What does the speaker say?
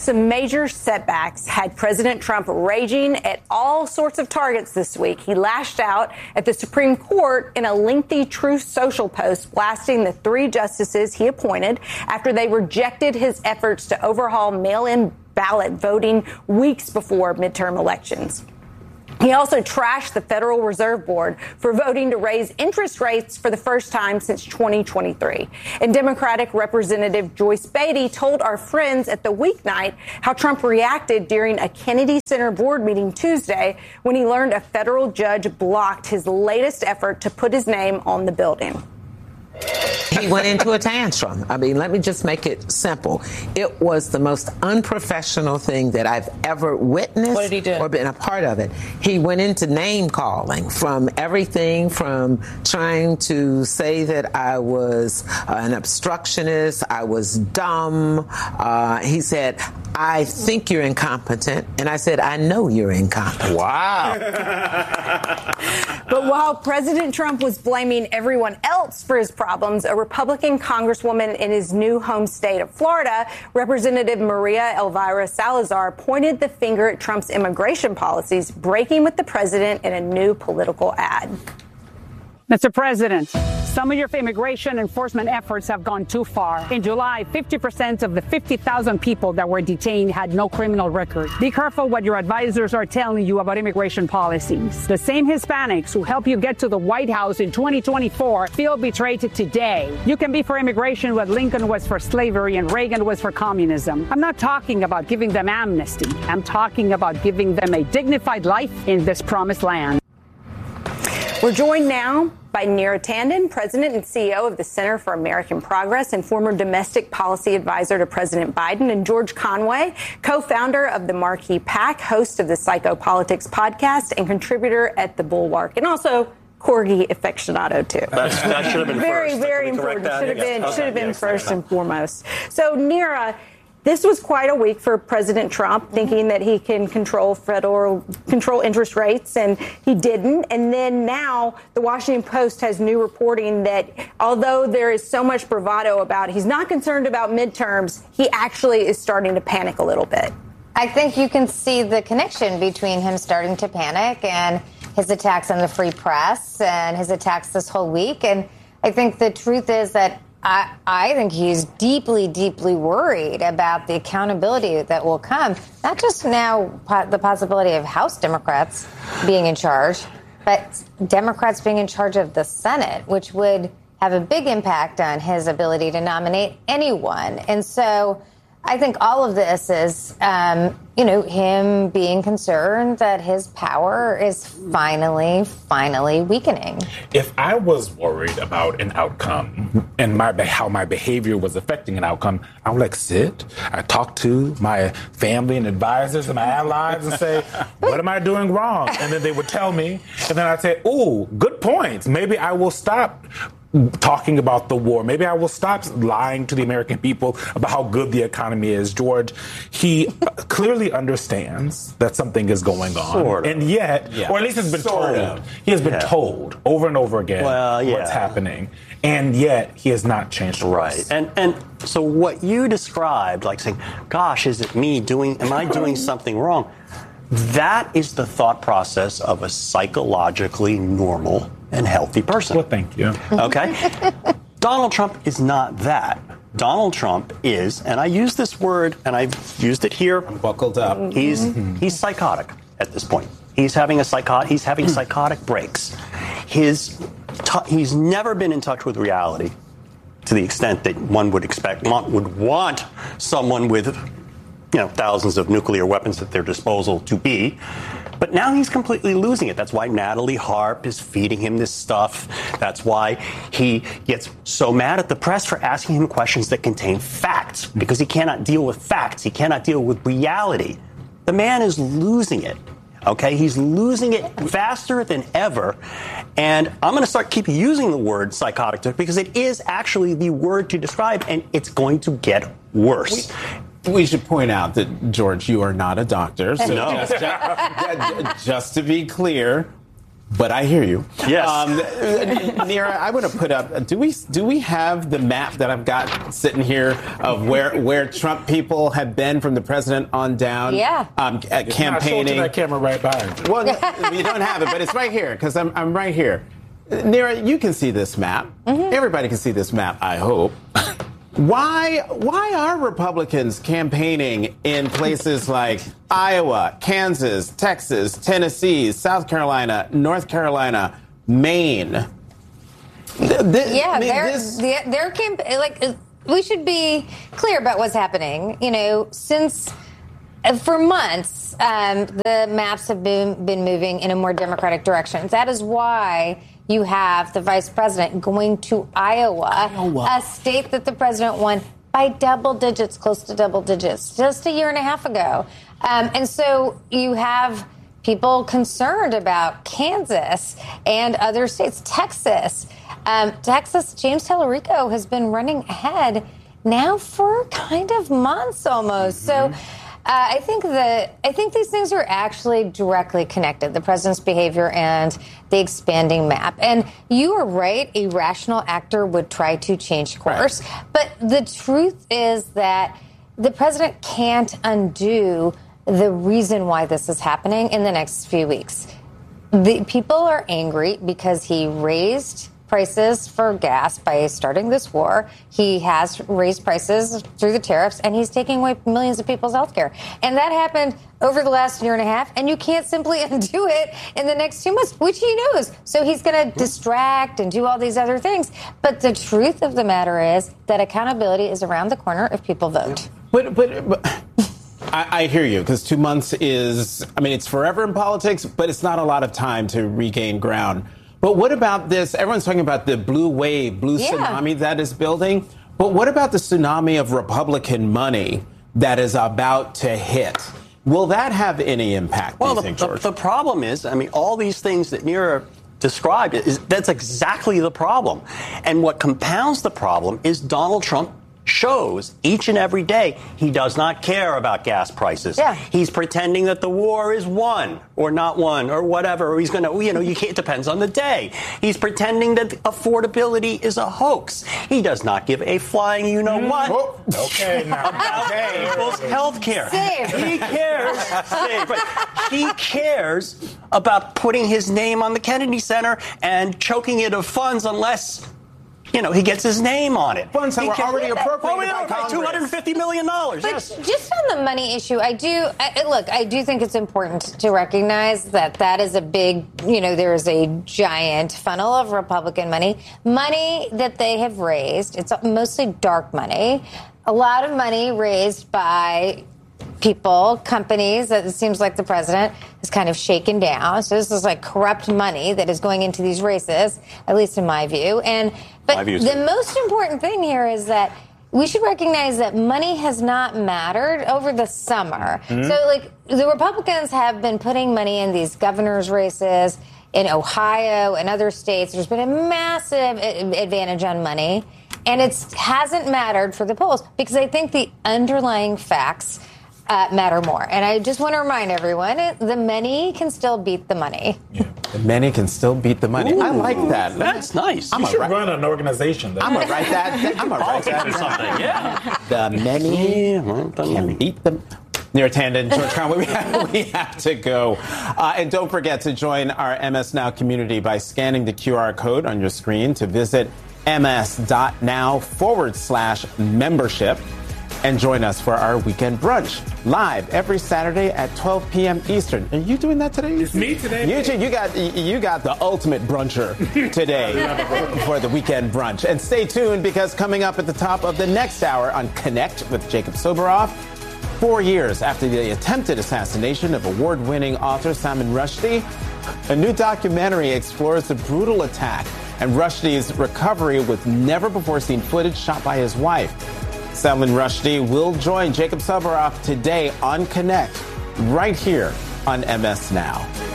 Some major setbacks had President Trump raging at all sorts of targets this week. He lashed out at the Supreme Court in a lengthy Truth Social post, blasting the 3 justices he appointed after they rejected his efforts to overhaul mail-in ballot voting weeks before midterm elections. He also trashed the Federal Reserve Board for voting to raise interest rates for the first time since 2023. And Democratic Representative Joyce Beatty told our friends at the weeknight how Trump reacted during a Kennedy Center board meeting Tuesday when he learned a federal judge blocked his latest effort to put his name on the building. He went into a tantrum. I mean, let me just make it simple. It was the most unprofessional thing that I've ever witnessed. What did he do? Or been a part of it. He went into name calling, from everything from trying to say that I was an obstructionist, I was dumb. He said, I think you're incompetent. And I said, I know you're incompetent. Wow. But while President Trump was blaming everyone else for his problems, a Republican congresswoman in his new home state of Florida, Representative Maria Elvira Salazar, pointed the finger at Trump's immigration policies, breaking with the president in a new political ad. Mr. President, some of your immigration enforcement efforts have gone too far. In July, 50% of the 50,000 people that were detained had no criminal record. Be careful what your advisors are telling you about immigration policies. The same Hispanics who helped you get to the White House in 2024 feel betrayed today. You can be for immigration what Lincoln was for slavery and Reagan was for communism. I'm not talking about giving them amnesty. I'm talking about giving them a dignified life in this promised land. We're joined now by Neera Tanden, President and CEO of the Center for American Progress and former domestic policy advisor to President Biden, and George Conway, co-founder of the Marquee PAC, host of the Psychopolitics podcast and contributor at The Bulwark, and also Corgi aficionado, too. That should have been very, first. very important. Should have been first and foremost. So, Neera, this was quite a week for President Trump, thinking that he can control interest rates, and he didn't. And then now the Washington Post has new reporting that although there is so much bravado about he's not concerned about midterms, he actually is starting to panic a little bit. I think you can see the connection between him starting to panic and his attacks on the free press and his attacks this whole week. And I think the truth is that I think he's deeply, deeply worried about the accountability that will come, not just now the possibility of House Democrats being in charge, but Democrats being in charge of the Senate, which would have a big impact on his ability to nominate anyone. And so I think all of this is, him being concerned that his power is finally weakening. If I was worried about an outcome and how my behavior was affecting an outcome, I would sit. I talk to my family and advisors and my allies and say, what am I doing wrong? And then they would tell me. And then I'd say, ooh, good points. Maybe I will stop talking about the war. Maybe I will stop lying to the American people about how good the economy is. George, he clearly understands that something is going on. Sort of. And yet, or at least has been told. He has been told over and over again what's happening. And yet, he has not changed course. Right. And so what you described, like saying, gosh, is it me am I doing something wrong? That is the thought process of a psychologically normal and healthy person. Well, thank you. Okay? Donald Trump is not that. Donald Trump is, and I use this word, and I've used it here. I'm buckled up. He's psychotic at this point. He's having psychotic breaks. He's never been in touch with reality to the extent that one would expect, would want someone with thousands of nuclear weapons at their disposal to be. But now he's completely losing it. That's why Natalie Harp is feeding him this stuff. That's why he gets so mad at the press for asking him questions that contain facts, because he cannot deal with facts. He cannot deal with reality. The man is losing it. Okay, he's losing it faster than ever. And I'm going to keep using the word psychotic because it is actually the word to describe, and it's going to get worse. We should point out that, George, you are not a doctor. So no. just to be clear, But I hear you. Yes. Neera, I want to put up. Do we have the map that I've got sitting here of where Trump people have been from the president on down? Yeah. Campaigning. That camera right behind you. Well, you don't have it, but it's right here because I'm right here. Neera, you can see this map. Mm-hmm. Everybody can see this map, I hope. Why are Republicans campaigning in places like Iowa, Kansas, Texas, Tennessee, South Carolina, North Carolina, Maine? Their campaign, we should be clear about what's happening. You know, since for months, the maps have been moving in a more Democratic direction. That is why you have the vice president going to Iowa, a state that the president won by double digits, close to double digits, just a year and a half ago. And so you have people concerned about Kansas and other states. Texas, James Tallarico has been running ahead now for kind of months almost. Mm-hmm. So I think these things are actually directly connected, the president's behavior and the expanding map. And you are right, a rational actor would try to change course. Right. But the truth is that the president can't undo the reason why this is happening in the next few weeks. The people are angry because he raised prices for gas by starting this war. He has raised prices through the tariffs, and he's taking away millions of people's health care. And that happened over the last year and a half, and you can't simply undo it in the next 2 months, which he knows. So he's going to distract and do all these other things. But the truth of the matter is that accountability is around the corner if people vote. But I hear you, because 2 months is, it's forever in politics, but it's not a lot of time to regain ground. But what about this? Everyone's talking about the blue wave, tsunami that is building. But what about the tsunami of Republican money that is about to hit? Will that have any impact, do you think, George? The problem is, all these things that Neera described, that's exactly the problem. And what compounds the problem is Donald Trump shows each and every day he does not care about gas prices. Yeah. He's pretending that the war is won or not won or whatever. Or he's going to, it depends on the day. He's pretending that affordability is a hoax. He does not give a flying what about people's health care. He cares. But he cares about putting his name on the Kennedy Center and choking it of funds unless he gets his name on it. Funds that were already appropriated by Congress. $250 million. But just on the money issue, I do think it's important to recognize that is a big, there is a giant funnel of Republican money that they have raised. It's mostly dark money. A lot of money raised by people, companies that it seems like the president has kind of shaken down. So this is like corrupt money that is going into these races, at least in my view. But the most important thing here is that we should recognize that money has not mattered over the summer. Mm-hmm. So the Republicans have been putting money in these governor's races in Ohio and other states. There's been a massive advantage on money, and it hasn't mattered for the polls because I think the underlying facts matter more. And I just want to remind everyone, the many can still beat the money. Yeah. The many can still beat the money. Ooh, I like that. That's nice. You should run an organization. I'm going to write that. I'm going to write that. Something. Yeah. The many can beat the... Neera Tanden, George Conway, we have to go. And don't forget to join our MS Now community by scanning the QR code on your screen to visit ms.now/membership. And join us for our weekend brunch, live every Saturday at 12 p.m. Eastern. Are you doing that today? It's me today. You got the ultimate bruncher today for the weekend brunch. And stay tuned, because coming up at the top of the next hour on Connect with Jacob Soboroff, 4 years after the attempted assassination of award-winning author Salman Rushdie, a new documentary explores the brutal attack and Rushdie's recovery with never-before-seen footage shot by his wife. Salman Rushdie will join Jacob Soboroff today on Connect, right here on MS Now.